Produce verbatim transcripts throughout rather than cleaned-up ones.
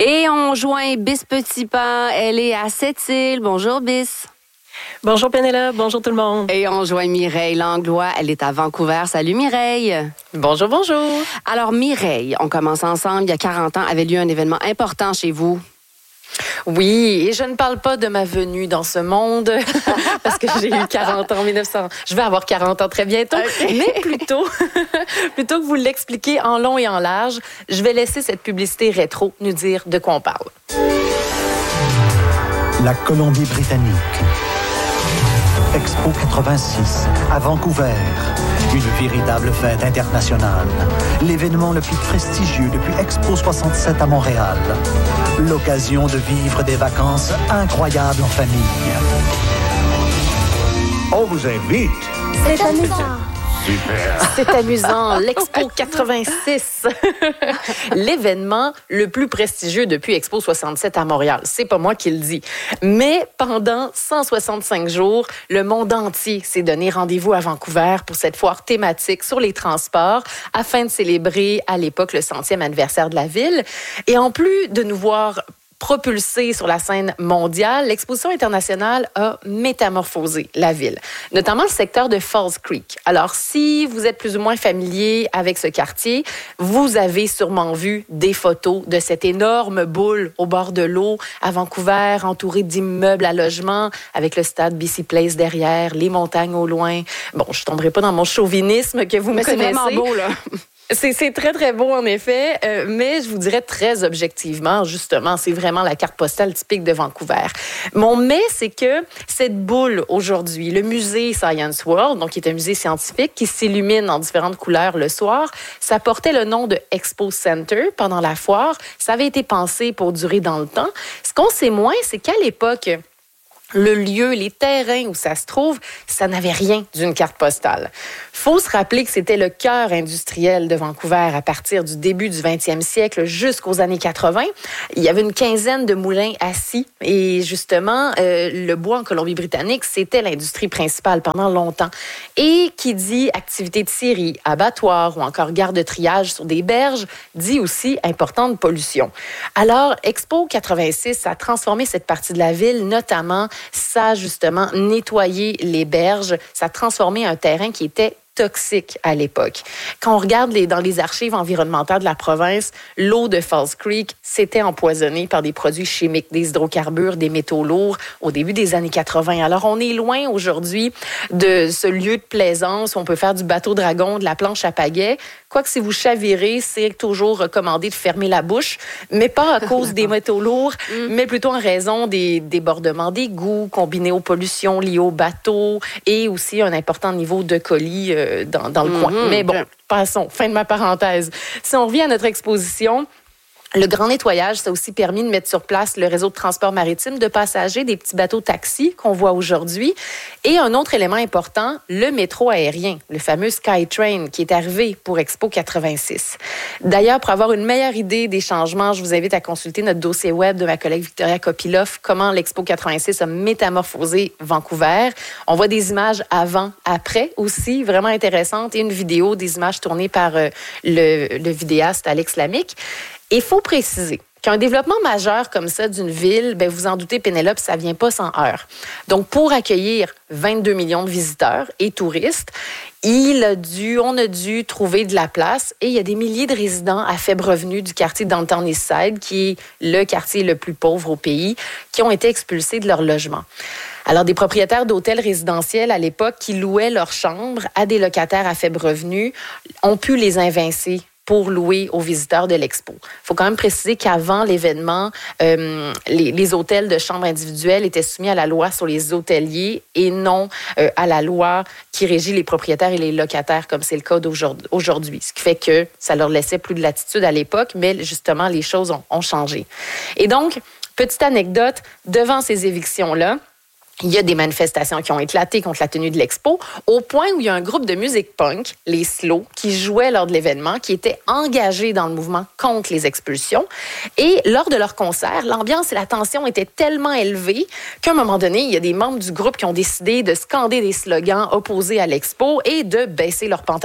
Et on joint Bis Petitpas. Elle est à Sept-Îles. Bonjour, Bis. Bonjour, Pénélope. Bonjour, tout le monde. Et on joint Mireille Langlois. Elle est à Vancouver. Salut, Mireille. Bonjour, bonjour. Alors, Mireille, on commence ensemble. Il y a quarante ans, avait lieu un événement important chez vous. Oui, et je ne parle pas de ma venue dans ce monde, parce que j'ai eu quarante ans en mille neuf cents. Je vais avoir quarante ans très bientôt, okay. mais plutôt, plutôt que vous l'expliquer en long et en large, je vais laisser cette publicité rétro nous dire de quoi on parle. La Colombie-Britannique. Expo quatre-vingt-six, à Vancouver. Une véritable fête internationale. L'événement le plus prestigieux depuis Expo soixante-sept à Montréal. L'occasion de vivre des vacances incroyables en famille. On vous invite. C'est amusant. Super. C'est amusant. L'Expo quatre-vingt-six. L'événement le plus prestigieux depuis Expo soixante-sept à Montréal. C'est pas moi qui le dis. Mais pendant cent soixante-cinq jours, le monde entier s'est donné rendez-vous à Vancouver pour cette foire thématique sur les transports afin de célébrer à l'époque le centième anniversaire de la ville. Et en plus de nous voir propulsée sur la scène mondiale, l'exposition internationale a métamorphosé la ville, notamment le secteur de Falls Creek. Alors, si vous êtes plus ou moins familier avec ce quartier, vous avez sûrement vu des photos de cette énorme boule au bord de l'eau à Vancouver, entourée d'immeubles à logement, avec le stade B C Place derrière, les montagnes au loin. Bon, je tomberai pas dans mon chauvinisme que vous mais me connaissez. Mais c'est vraiment beau, là. C'est, c'est très, très beau, en effet, euh, mais je vous dirais très objectivement, justement, c'est vraiment la carte postale typique de Vancouver. Mon mais, c'est que cette boule, aujourd'hui, le musée Science World, donc qui est un musée scientifique qui s'illumine en différentes couleurs le soir, ça portait le nom de Expo Center pendant la foire. Ça avait été pensé pour durer dans le temps. Ce qu'on sait moins, c'est qu'à l'époque, le lieu, les terrains où ça se trouve, ça n'avait rien d'une carte postale. Faut se rappeler que c'était le cœur industriel de Vancouver à partir du début du vingtième siècle jusqu'aux années quatre-vingt. Il y avait une quinzaine de moulins à scie et justement, euh, le bois en Colombie-Britannique, c'était l'industrie principale pendant longtemps. Et qui dit activité de scierie, abattoir ou encore gare de triage sur des berges, dit aussi importante pollution. Alors, Expo quatre-vingt-six a transformé cette partie de la ville, notamment ça a justement nettoyé les berges, ça a transformé un terrain qui était toxique à l'époque. Quand on regarde les, dans les archives environnementales de la province, l'eau de Falls Creek s'était empoisonnée par des produits chimiques, des hydrocarbures, des métaux lourds au début des années quatre-vingt. Alors, on est loin aujourd'hui de ce lieu de plaisance où on peut faire du bateau dragon, de la planche à pagaie. Quoique si vous chavirez, c'est toujours recommandé de fermer la bouche, mais pas à cause des métaux lourds, mais plutôt en raison des débordements d'égouts combinés aux pollutions liées au bateau et aussi un important niveau de colis euh, dans, dans le mm-hmm. coin. Mais bon, passons, fin de ma parenthèse. Si on revient à notre exposition, le grand nettoyage, ça a aussi permis de mettre sur place le réseau de transport maritime de passagers, des petits bateaux taxis qu'on voit aujourd'hui. Et un autre élément important, le métro aérien, le fameux SkyTrain qui est arrivé pour Expo quatre-vingt-six. D'ailleurs, pour avoir une meilleure idée des changements, je vous invite à consulter notre dossier web de ma collègue Victoria Kopiloff, comment l'Expo quatre-vingt-six a métamorphosé Vancouver. On voit des images avant, après aussi, vraiment intéressantes, et une vidéo, des images tournées par euh, le, le vidéaste Alex Lamick. Il faut préciser qu'un développement majeur comme ça d'une ville, ben vous en doutez, Pénélope, ça vient pas sans heurts. Donc, pour accueillir vingt-deux millions de visiteurs et touristes, il a dû, on a dû trouver de la place et il y a des milliers de résidents à faible revenu du quartier Downtown Eastside, qui est le quartier le plus pauvre au pays, qui ont été expulsés de leur logement. Alors, des propriétaires d'hôtels résidentiels à l'époque qui louaient leurs chambres à des locataires à faible revenu ont pu les évincer pour louer aux visiteurs de l'Expo. Il faut quand même préciser qu'avant l'événement, euh, les, les hôtels de chambres individuelles étaient soumis à la loi sur les hôteliers et non euh, à la loi qui régit les propriétaires et les locataires, comme c'est le cas d'aujourd'hui. Ce qui fait que ça leur laissait plus de latitude à l'époque, mais justement, les choses ont, ont changé. Et donc, petite anecdote, devant ces évictions-là, il y a des manifestations qui ont éclaté contre la tenue de l'Expo, au point où il y a un groupe de musique punk, les Slow, qui jouait lors de l'événement, qui était engagé dans le mouvement contre les expulsions. Et lors de leur concert, l'ambiance et la tension étaient tellement élevées qu'à un moment donné, il y a des membres du groupe qui ont décidé de scander des slogans opposés à l'Expo et de baisser leurs pantalons.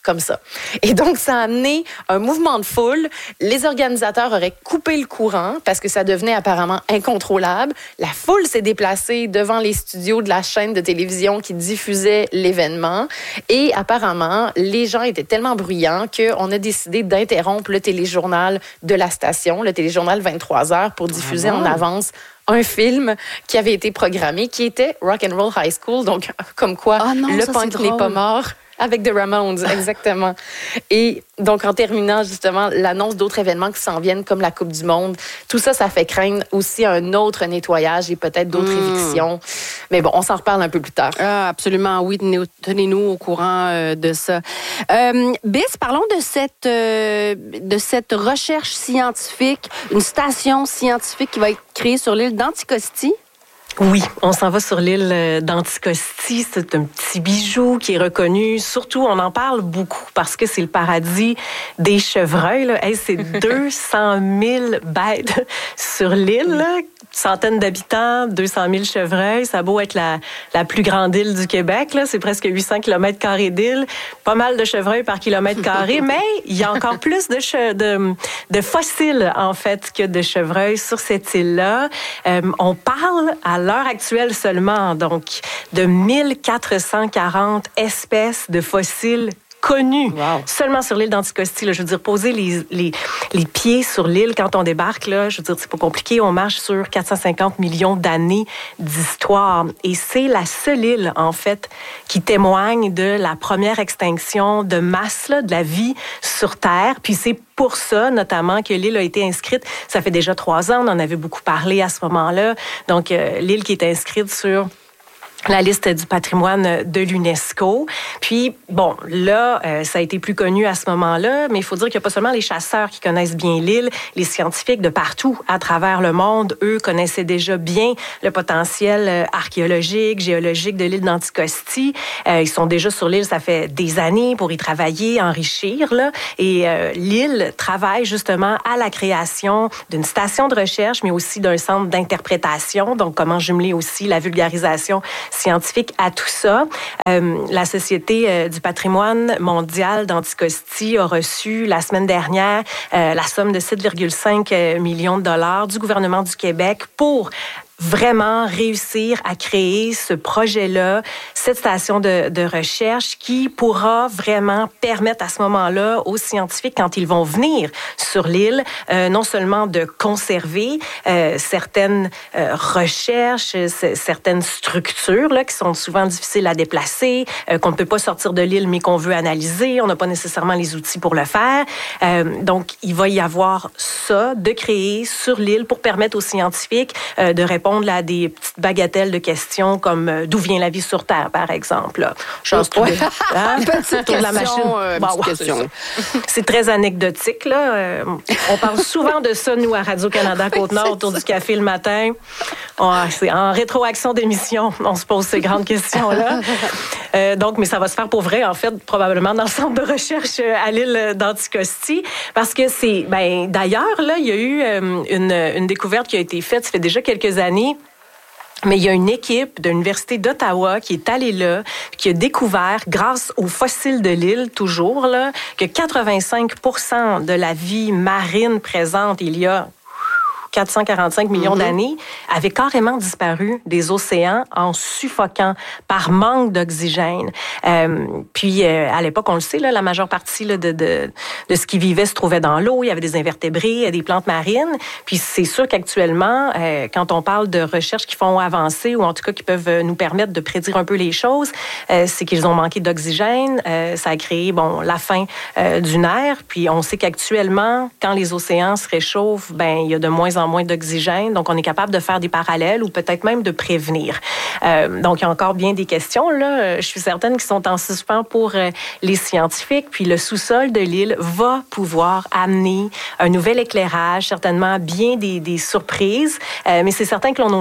comme ça. Et donc, ça a amené un mouvement de foule. Les organisateurs auraient coupé le courant parce que ça devenait apparemment incontrôlable. La foule s'est déplacée devant les studios de la chaîne de télévision qui diffusait l'événement. Et apparemment, les gens étaient tellement bruyants qu'on a décidé d'interrompre le téléjournal de la station, le téléjournal vingt-trois heures, pour diffuser ah bon? en avance un film qui avait été programmé, qui était Rock and Roll High School. Donc, comme quoi, oh non, le ça, punk n'est pas mort. Avec The Ramones, exactement. Et donc, en terminant, justement, l'annonce d'autres événements qui s'en viennent, comme la Coupe du Monde, tout ça, ça fait craindre aussi un autre nettoyage et peut-être d'autres mmh. évictions. Mais bon, on s'en reparle un peu plus tard. Ah, absolument, oui. Tenez-nous au courant euh, de ça. Euh, Bis, parlons de cette, euh, de cette recherche scientifique, une station scientifique qui va être créée sur l'île d'Anticosti. Oui, on s'en va sur l'île d'Anticosti. C'est un petit bijou qui est reconnu. Surtout, on en parle beaucoup parce que c'est le paradis des chevreuils. Là. Hey, c'est deux cent mille bêtes sur l'île. Là. Centaines d'habitants, deux cent mille chevreuils. Ça a beau être la, la plus grande île du Québec. Là. C'est presque huit cents kilomètres carrés d'île. Pas mal de chevreuils par kilomètre carré, mais il y a encore plus de, che- de, de fossiles, en fait, que de chevreuils sur cette île-là. Euh, on parle à l'heure actuelle seulement, donc, de mille quatre cent quarante espèces de fossiles connus. Wow. Seulement sur l'île d'Anticosti. Là, je veux dire, poser les, les, les pieds sur l'île quand on débarque, là, je veux dire, c'est pas compliqué. On marche sur quatre cent cinquante millions d'années d'histoire. Et c'est la seule île, en fait, qui témoigne de la première extinction de masse, là, de la vie sur Terre. Puis c'est pour ça, notamment, que l'île a été inscrite. Ça fait déjà trois ans, on en avait beaucoup parlé à ce moment-là. Donc, euh, l'île qui est inscrite sur la liste du patrimoine de l'UNESCO. Puis, bon, là, euh, ça a été plus connu à ce moment-là, mais il faut dire qu'il n'y a pas seulement les chasseurs qui connaissent bien l'île, les scientifiques de partout à travers le monde, eux, connaissaient déjà bien le potentiel euh, archéologique, géologique de l'île d'Anticosti. Euh, ils sont déjà sur l'île, ça fait des années, pour y travailler, enrichir, là. Et euh, l'île travaille justement à la création d'une station de recherche, mais aussi d'un centre d'interprétation, donc comment jumeler aussi la vulgarisation scientifique à tout ça. Euh, la Société euh, du patrimoine mondial d'Anticosti a reçu la semaine dernière euh, la somme de sept virgule cinq millions de dollars du gouvernement du Québec pour vraiment réussir à créer ce projet-là, cette station de, de recherche qui pourra vraiment permettre à ce moment-là aux scientifiques, quand ils vont venir sur l'île, euh, non seulement de conserver euh, certaines euh, recherches, c- certaines structures là, qui sont souvent difficiles à déplacer, euh, qu'on ne peut pas sortir de l'île, mais qu'on veut analyser. On n'a pas nécessairement les outils pour le faire. Euh, donc, il va y avoir ça de créer sur l'île pour permettre aux scientifiques euh, de répondre à des petites bagatelles de questions comme euh, d'où vient la vie sur Terre, par exemple. Là. Chose ouais. de, hein? Petite question, de la machine. Euh, bon, ouais, question. C'est, c'est très anecdotique. Là. Euh, on parle souvent de ça, nous, à Radio-Canada Côte-Nord, autour du café le matin. Oh, c'est en rétroaction d'émission, on se pose ces grandes questions-là. Euh, donc, mais ça va se faire pour vrai, en fait, probablement dans le centre de recherche à l'île d'Anticosti, parce que c'est, ben, d'ailleurs, là, il y a eu euh, une, une découverte qui a été faite, ça fait déjà quelques années. Mais il y a une équipe de l'Université d'Ottawa qui est allée là, qui a découvert, grâce aux fossiles de l'île, toujours, là, que quatre-vingt-cinq pour cent de la vie marine présente il y a quatre cent quarante-cinq millions mm-hmm. d'années, avait carrément disparu des océans en suffoquant par manque d'oxygène. Euh, puis, euh, à l'époque, on le sait, là, la majeure partie là, de, de, de ce qui vivait se trouvait dans l'eau. Il y avait des invertébrés, des plantes marines. Puis, c'est sûr qu'actuellement, euh, quand on parle de recherches qui font avancer, ou en tout cas qui peuvent nous permettre de prédire un peu les choses, euh, c'est qu'ils ont manqué d'oxygène. Euh, ça a créé, bon, la fin euh, d'une ère. Puis, on sait qu'actuellement, quand les océans se réchauffent, ben il y a de moins en moins d'oxygène. Donc, on est capable de faire des parallèles ou peut-être même de prévenir. Euh, donc, il y a encore bien des questions, là. Je suis certaine qu'ils sont en suspens pour euh, les scientifiques. Puis, le sous-sol de l'île va pouvoir amener un nouvel éclairage, certainement bien des, des surprises. Euh, mais c'est certain que l'on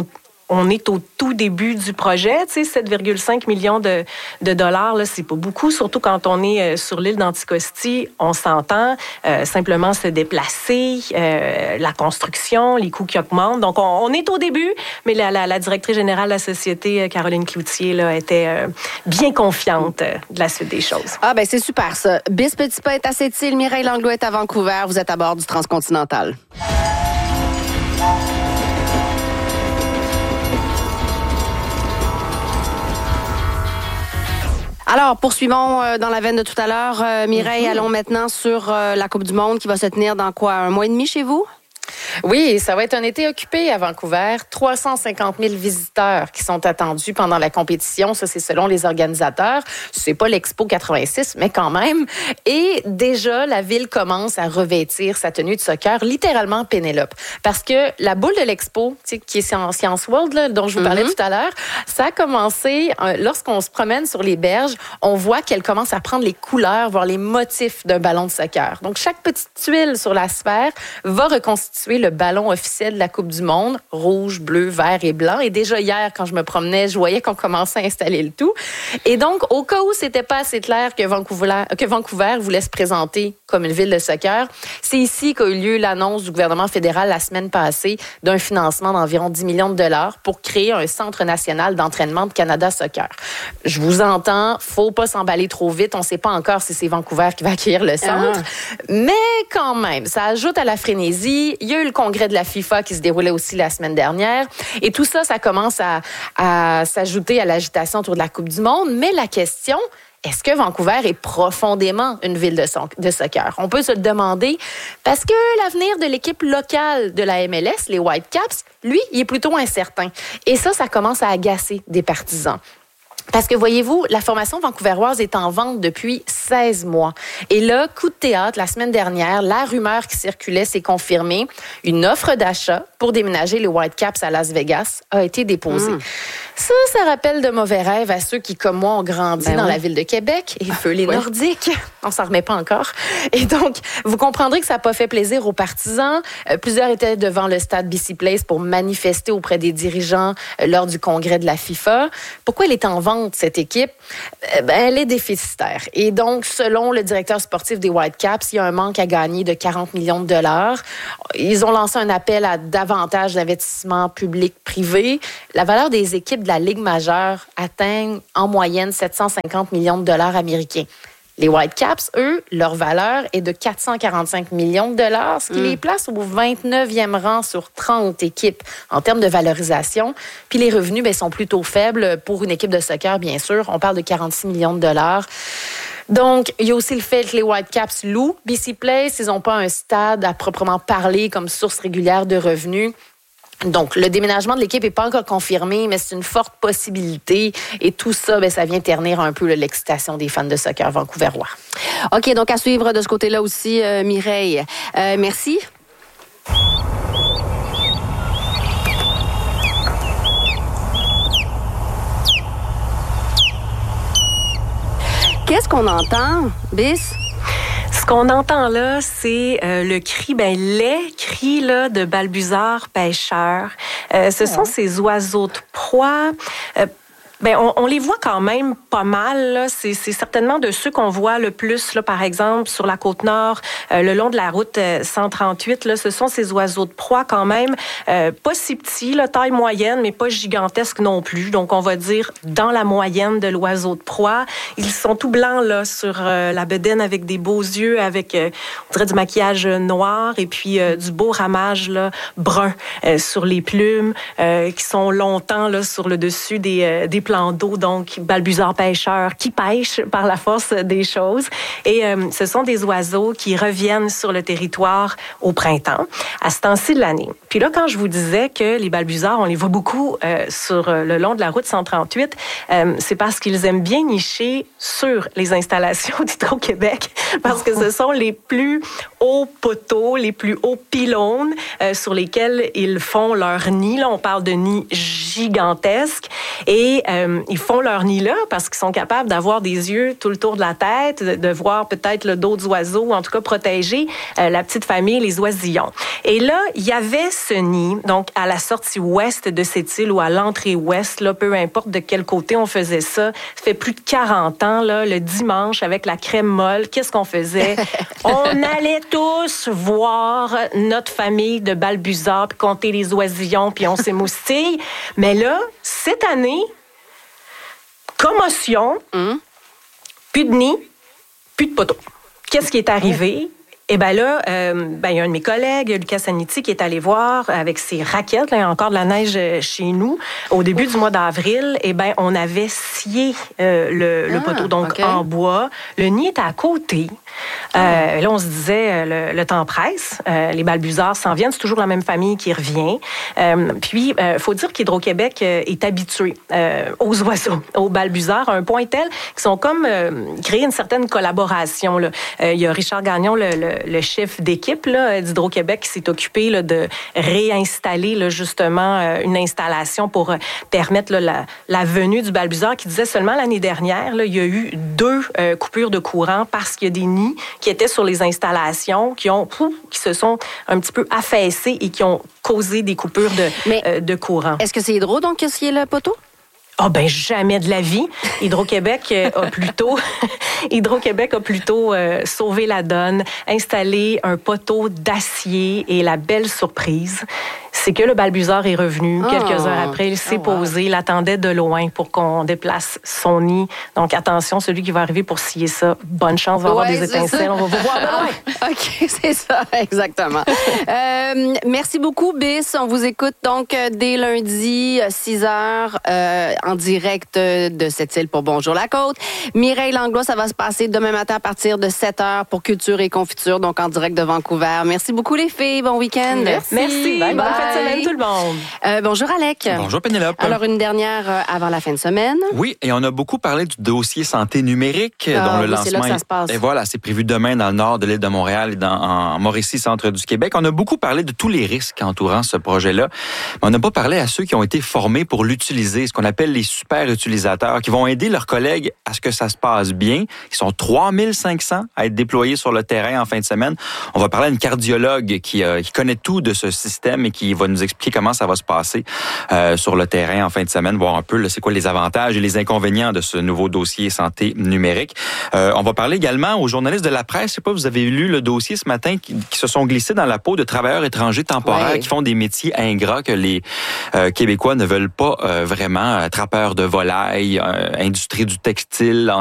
on est au tout début du projet, tu sais, sept virgule cinq millions de, de dollars, là, c'est pas beaucoup, surtout quand on est sur l'île d'Anticosti, on s'entend, euh, simplement se déplacer, euh, la construction, les coûts qui augmentent. Donc, on, on est au début, mais la, la, la directrice générale de la société, Caroline Cloutier, là, était euh, bien confiante de la suite des choses. Ah, ben c'est super, ça. Bis Petit Pain est à Sept-Îles, Mireille Langlois est à Vancouver, vous êtes à bord du Transcontinental. Alors, poursuivons euh, dans la veine de tout à l'heure. Euh, Mireille, mm-hmm. allons maintenant sur euh, la Coupe du monde qui va se tenir dans quoi, un mois et demi chez vous? Oui, ça va être un été occupé à Vancouver. trois cent cinquante mille visiteurs qui sont attendus pendant la compétition. Ça, c'est selon les organisateurs. C'est pas l'Expo quatre-vingt-six, mais quand même. Et déjà, la ville commence à revêtir sa tenue de soccer, littéralement Pénélope. Parce que la boule de l'Expo, tu sais, qui est en Science World, là, dont je vous parlais mm-hmm. tout à l'heure, ça a commencé, euh, lorsqu'on se promène sur les berges, on voit qu'elle commence à prendre les couleurs, voire les motifs d'un ballon de soccer. Donc, chaque petite tuile sur la sphère va reconstituer le ballon officiel de la Coupe du monde, rouge, bleu, vert et blanc. Et déjà hier, quand je me promenais, je voyais qu'on commençait à installer le tout. Et donc, au cas où c'était pas assez clair que Vancouver, que Vancouver voulait se présenter comme une ville de soccer, c'est ici qu'a eu lieu l'annonce du gouvernement fédéral la semaine passée d'un financement d'environ dix millions de dollars pour créer un centre national d'entraînement de Canada Soccer. Je vous entends, faut pas s'emballer trop vite. On sait pas encore si c'est Vancouver qui va accueillir le centre. Uh-huh. Mais quand même, ça ajoute à la frénésie. Il y a eu le congrès de la FIFA qui se déroulait aussi la semaine dernière. Et tout ça, ça commence à, à s'ajouter à l'agitation autour de la Coupe du monde. Mais la question, est-ce que Vancouver est profondément une ville de, so- de soccer? On peut se le demander parce que l'avenir de l'équipe locale de la M L S, les Whitecaps, lui, il est plutôt incertain. Et ça, ça commence à agacer des partisans. Parce que, voyez-vous, la formation vancouveroise est en vente depuis seize mois. Et là, coup de théâtre, la semaine dernière, la rumeur qui circulait s'est confirmée. Une offre d'achat pour déménager les Whitecaps à Las Vegas a été déposée. Mmh. Ça, ça rappelle de mauvais rêves à ceux qui, comme moi, ont grandi ben dans oui. la ville de Québec et feu les oui. Nordiques. On s'en remet pas encore. Et donc, vous comprendrez que ça n'a pas fait plaisir aux partisans. Euh, plusieurs étaient devant le stade B C Place pour manifester auprès des dirigeants euh, lors du congrès de la FIFA. Pourquoi elle est en vente, cette équipe? Euh, ben, elle est déficitaire. Et donc, selon le directeur sportif des Whitecaps, il y a un manque à gagner de quarante millions de dollars. Ils ont lancé un appel à davantage d'investissements publics-privés. La valeur des équipes de la Ligue majeure atteignent en moyenne sept cent cinquante millions de dollars américains. Les Whitecaps, eux, leur valeur est de quatre cent quarante-cinq millions de dollars, ce qui mmh. les place au vingt-neuvième rang sur trente équipes en termes de valorisation. Puis les revenus ben, sont plutôt faibles pour une équipe de soccer, bien sûr. On parle de quarante-six millions de dollars. Donc, il y a aussi le fait que les Whitecaps louent B C Place. Ils n'ont pas un stade à proprement parler comme source régulière de revenus. Donc, le déménagement de l'équipe n'est pas encore confirmé, mais c'est une forte possibilité. Et tout ça, bien, ça vient ternir un peu là, l'excitation des fans de soccer vancouverois. OK, donc à suivre de ce côté-là aussi, euh, Mireille. Euh, merci. Qu'est-ce qu'on entend, Bis? Ce qu'on entend là, c'est euh, le cri, ben les cris là de balbuzards pêcheurs. Euh, ce ouais. sont ces oiseaux de proie. Euh, Ben, on, on les voit quand même pas mal. Là. C'est, c'est certainement de ceux qu'on voit le plus, là, par exemple, sur la Côte-Nord, euh, le long de la route euh, cent trente-huit. Là, ce sont ces oiseaux de proie quand même, euh, pas si petits, là, taille moyenne, mais pas gigantesques non plus. Donc, on va dire dans la moyenne de l'oiseau de proie. Ils sont tout blancs là sur euh, la bedaine avec des beaux yeux, avec, euh, on dirait, du maquillage noir et puis euh, du beau ramage là, brun euh, sur les plumes, euh, qui sont longtemps là, sur le dessus des, euh, des plans d'eau, donc balbuzards pêcheurs qui pêchent par la force des choses. Et euh, ce sont des oiseaux qui reviennent sur le territoire au printemps, à ce temps-ci de l'année. Puis là, quand je vous disais que les balbuzards, on les voit beaucoup euh, sur euh, le long de la route cent trente-huit, euh, c'est parce qu'ils aiment bien nicher sur les installations d'Hydro-Québec, parce que ce sont les plus hauts poteaux, les plus hauts pylônes euh, sur lesquels ils font leur nid. Là, on parle de nids gigantesques. Et euh, ils font leur nid là parce qu'ils sont capables d'avoir des yeux tout le tour de la tête, de, de voir peut-être le dos des oiseaux, ou en tout cas protéger euh, la petite famille, les oisillons. Et là, il y avait ce nid, donc à la sortie ouest de cette île ou à l'entrée ouest, là, peu importe de quel côté on faisait ça. Ça fait plus de quarante ans, là, le dimanche, avec la crème molle, qu'est-ce qu'on faisait? On allait tous voir notre famille de Balbuzard, puis compter les oisillons, puis on s'émoustille. Mais là, cette année, commotion, mmh. plus de nid, plus de poteaux. Qu'est-ce qui est arrivé? Eh bien là, euh, ben, il y a un de mes collègues, Lucas Saniti, qui est allé voir avec ses raquettes. Là, il y a encore de la neige chez nous. Au début Ouf. du mois d'avril, eh ben, on avait scié euh, le, ah, le poteau, donc okay. en bois. Le nid était à côté. Euh, là, on se disait, le, le temps presse. Euh, les Balbuzards s'en viennent. C'est toujours la même famille qui revient. Euh, puis, il euh, faut dire qu'Hydro-Québec euh, est habitué euh, aux oiseaux, aux Balbuzards, à un point tel qu'ils sont comme euh, créé une certaine collaboration. Là. Euh, il y a Richard Gagnon, le, le, le chef d'équipe là, d'Hydro-Québec, qui s'est occupé là, de réinstaller là, justement euh, une installation pour euh, permettre là, la, la venue du Balbuzard, qui disait seulement l'année dernière, là, il y a eu deux euh, coupures de courant parce qu'il y a des nids qui étaient sur les installations, qui ont pouf, qui se sont un petit peu affaissés et qui ont causé des coupures de, Mais euh, de courant. Est-ce que c'est Hydro, donc, qui est le poteau? Ah oh ben jamais de la vie. Hydro-Québec a plutôt Hydro-Québec a plutôt euh, sauvé la donne, installé un poteau d'acier et la belle surprise, c'est que le Balbuzard est revenu oh. quelques heures après. Il s'est oh, wow. posé, il attendait de loin pour qu'on déplace son nid. Donc attention, celui qui va arriver pour scier ça, bonne chance, on va ouais, avoir des étincelles, ça. on va vous voir de loin. Ah, OK, c'est ça, exactement. euh, merci beaucoup, Bis. On vous écoute donc dès lundi, six heures, euh, en direct de cette île pour Bonjour la Côte. Mireille Langlois, ça va se passer demain matin à partir de sept heures pour Culture et Confiture, donc en direct de Vancouver. Merci beaucoup, les filles. Bon week-end. Merci. Merci. Bye, bye. Bonne fin de semaine, tout le monde. Euh, bonjour, Alec. Bonjour, Pénélope. Alors, une dernière euh, avant la fin de semaine. Oui, et on a beaucoup parlé du dossier santé numérique, ah, dont le lancement... C'est là que ça se passe. Et voilà, c'est prévu demain dans le nord de l'île de Montréal et dans, en Mauricie, centre du Québec. On a beaucoup parlé de tous les risques entourant ce projet-là, mais on n'a pas parlé à ceux qui ont été formés pour l'utiliser, ce qu'on appelle les super utilisateurs, qui vont aider leurs collègues à ce que ça se passe bien. Ils sont trois mille cinq cents à être déployés sur le terrain en fin de semaine. On va parler à une cardiologue qui, euh, qui connaît tout de ce système et qui va nous expliquer comment ça va se passer euh, sur le terrain en fin de semaine, voir un peu là, c'est quoi les avantages et les inconvénients de ce nouveau dossier santé numérique. Euh, on va parler également aux journalistes de la presse. Je sais pas, vous avez lu le dossier ce matin qui, qui se sont glissés dans la peau de travailleurs étrangers temporaires ouais. qui font des métiers ingrats que les euh, Québécois ne veulent pas euh, vraiment. Euh, trappeurs de volailles, euh, industrie du textile,